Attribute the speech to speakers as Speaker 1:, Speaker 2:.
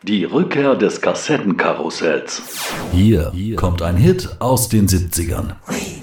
Speaker 1: Die Rückkehr des Kassettenkarussells.
Speaker 2: Hier kommt ein Hit aus den 70ern.